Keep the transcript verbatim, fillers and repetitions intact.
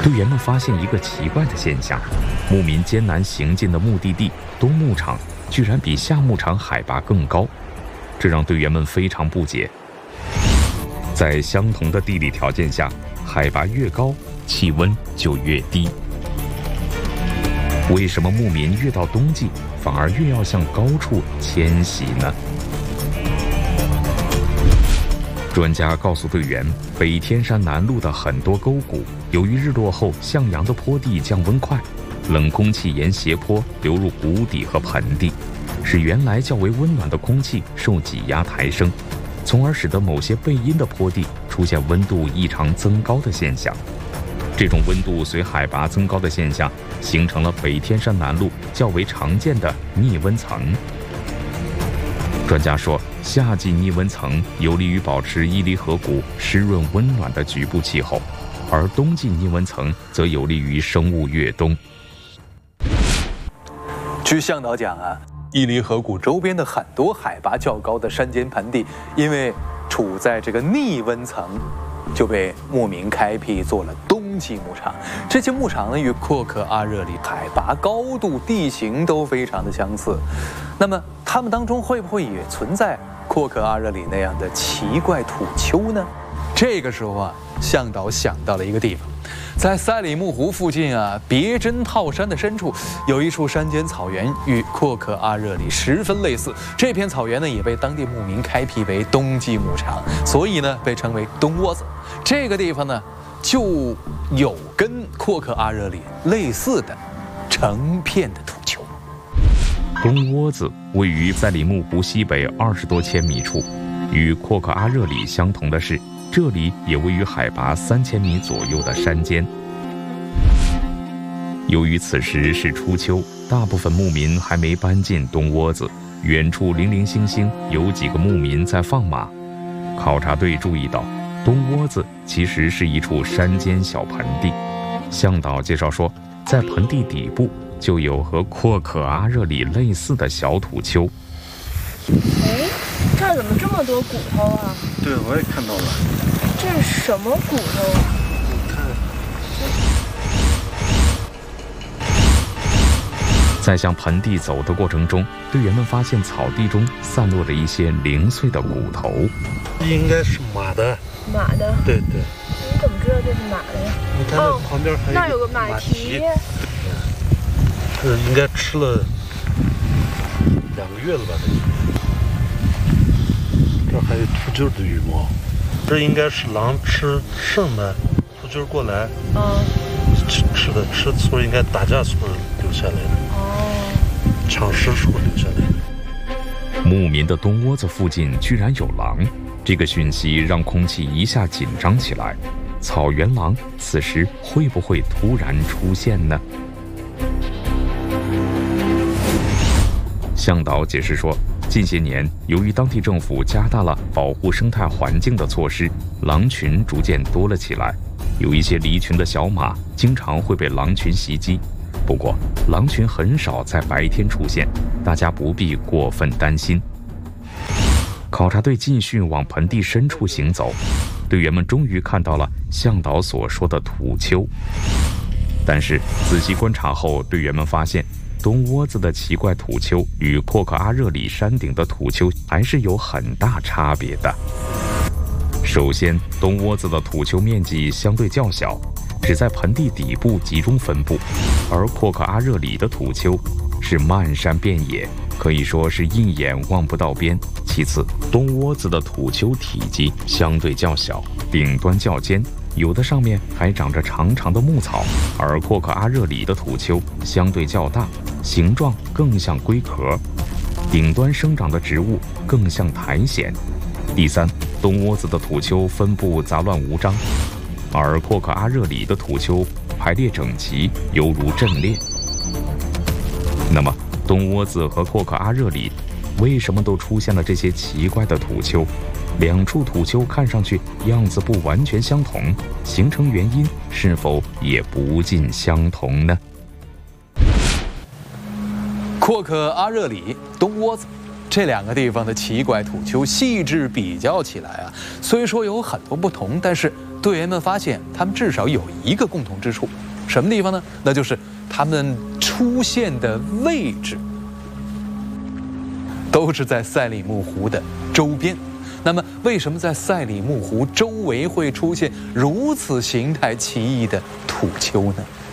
队员们发现一个奇怪的现象：牧民艰难行进的目的地东牧场，居然比夏牧场海拔更高，这让队员们非常不解。在相同的地理条件下，海拔越高，气温就越低。为什么牧民越到冬季，反而越要向高处迁徙呢？专家告诉队员，北天山南麓的很多沟谷，由于日落后向阳的坡地降温快，冷空气沿斜坡流入谷底和盆地，使原来较为温暖的空气受挤压抬升，从而使得某些背阴的坡地出现温度异常增高的现象。这种温度随海拔增高的现象，形成了北天山南麓较为常见的逆温层。专家说，夏季逆温层有利于保持伊犁河谷湿润温暖的局部气候，而冬季逆温层则有利于生物越冬。 据向导讲啊，伊犁河谷周边的很多海拔较高的山间盆地，因为处在这个逆温层，就被牧民开辟做了冬季牧场。这些牧场呢，与阔克阿热里海拔、高度、地形都非常的相似。那么，它们当中会不会也存在阔克阿热里那样的奇怪土丘呢？这个时候啊，向导想到了一个地方，在赛里木湖附近啊，别针套山的深处，有一处山间草原，与阔克阿热里十分类似。这片草原呢，也被当地牧民开辟为冬季牧场，所以呢，被称为冬窝子。这个地方呢，就有跟阔克阿热里类似的成片的土丘。 冬窝子位于赛里木湖西北二十多千米处，与阔克阿热里相同的是，这里也位于海拔三千米左右的山间。由于此时是初秋，大部分牧民还没搬进冬窝子，远处零零星星有几个牧民在放马。考察队注意到，冬窝子其实是一处山间小盆地。向导介绍说，在盆地底部就有和阔克阿热里类似的小土丘。 哎，这儿怎么这么多骨头啊？ 对，我也看到了。 这是什么骨头啊？ 你看。 在向盆地走的过程中，队员们发现草地中散落着一些零碎的骨头。 应该是马的。 马的。 对对。 你怎么知道这是马的呀？ 你看那旁边还有、哦、 那有个马蹄。 这应该吃了两个月了吧？这还有秃鹫的羽毛，这应该是狼吃剩的秃鹫过来，嗯，吃吃的吃，所以应该打架时候留下来的，哦，抢食时候留下来的。 牧民的冬窝子附近居然有狼，这个讯息让空气一下紧张起来。草原狼此时会不会突然出现呢？向导解释说，近些年由于当地政府加大了保护生态环境的措施，狼群逐渐多了起来。有一些离群的小马经常会被狼群袭击，不过狼群很少在白天出现，大家不必过分担心。考察队继续往盆地深处行走，队员们终于看到了向导所说的土丘。但是仔细观察后，队员们发现冬窝子的奇怪土丘与阔克阿热里山顶的土丘还是有很大差别的。首先，冬窝子的土丘面积相对较小，只在盆地底部集中分布，而阔克阿热里的土丘是漫山遍野，可以说是一眼望不到边。其次，冬窝子的土丘体积相对较小，顶端较尖，有的上面还长着长长的牧草，而阔克阿热里的土丘相对较大，形状更像龟壳，顶端生长的植物更像苔藓。第三，冬窝子的土丘分布杂乱无章，而阔克阿热里的土丘排列整齐，犹如阵列。那么，冬窝子和阔克阿热里为什么都出现了这些奇怪的土丘？两处土丘看上去样子不完全相同，形成原因是否也不尽相同呢？ 阔克阿热里、冬窝子这两个地方的奇怪土丘细致比较起来啊，虽说有很多不同，但是队员们发现，他们至少有一个共同之处，什么地方呢？那就是他们出现的位置都是在赛里木湖的周边。那么，为什么在赛里木湖周围会出现如此形态奇异的土丘呢？